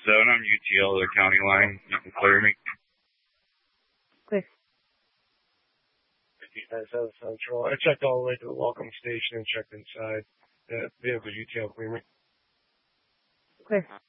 I'm UTL, the county line. You can clear me. Clear. 59 Central. I checked all the way to the welcome station and checked inside. The vehicle UTL clear me. Clear.